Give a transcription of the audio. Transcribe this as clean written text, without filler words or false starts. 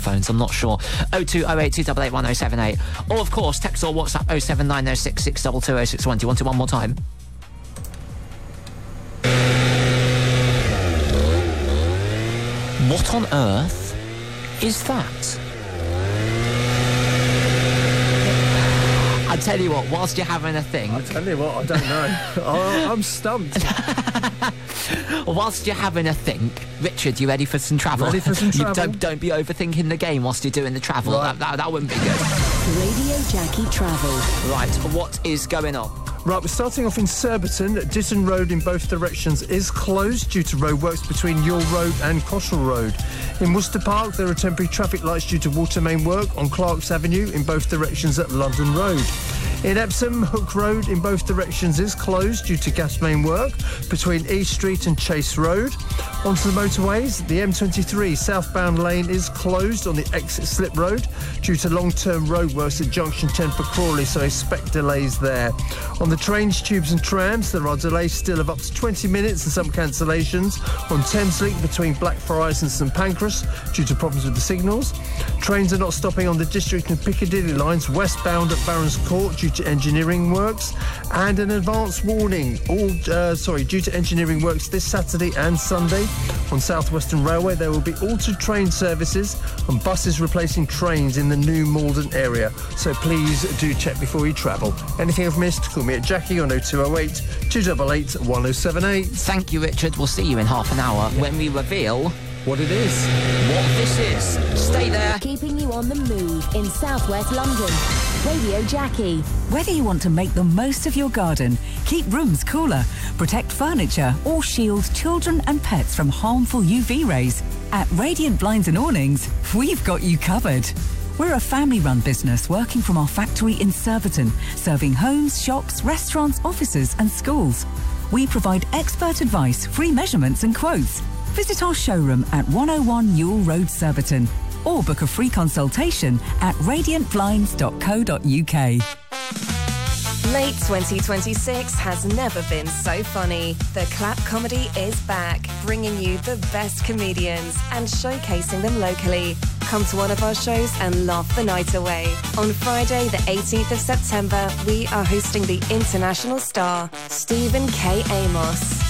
phones, I'm not sure. 0208 288 1078. Or, of course, text or WhatsApp 07906 622 061. Do you want it one more time? What on earth is that? I tell you what, whilst you're having a think... I tell you what, I don't know. I'm stumped. Whilst you're having a think, Richard, you ready for some travel? Ready for some travel? Don't be overthinking the game whilst you're doing the travel. Right. That wouldn't be good. Radio Jackie Travel. Right, what is going on? Right, we're starting off in Surbiton. Ditton Road in both directions is closed due to roadworks between Yule Road and Cotterell Road. In Worcester Park, there are temporary traffic lights due to water main work on Clarks Avenue in both directions at London Road. In Epsom, Hook Road in both directions is closed due to gas main work between East Street and Chase Road. Onto the motorways, the M23 southbound lane is closed on the exit Slip Road due to long-term roadworks at Junction 10 for Crawley, so expect delays there. On the trains, tubes and trams, there are delays still of up to 20 minutes and some cancellations on Thameslink between Blackfriars and St Pancras due to problems with the signals. Trains are not stopping on the District and Piccadilly lines westbound at Barons Court due to engineering works, and an advance warning due to engineering works this Saturday and Sunday. On South Western Railway, there will be altered train services and buses replacing trains in the new Malden area, so please do check before you travel. Anything I've missed, call me at Jackie on 0208 288 1078. Thank you, Richard. We'll see you in half an hour when we reveal What it is. what this is. Stay there. Keeping you on the move in southwest London. Radio Jackie. Whether you want to make the most of your garden, keep rooms cooler, protect furniture, or shield children and pets from harmful UV rays, at Radiant Blinds and Awnings, we've got you covered. We're a family-run business working from our factory in Surbiton, serving homes, shops, restaurants, offices and schools. We provide expert advice, free measurements and quotes. Visit our showroom at 101 Yule Road, Surbiton, or book a free consultation at radiantblinds.co.uk. Late 2026 has never been so funny. The Clap Comedy is back, bringing you the best comedians and showcasing them locally. Come to one of our shows and laugh the night away. On Friday, the 18th of September, we are hosting the international star, Stephen K. Amos.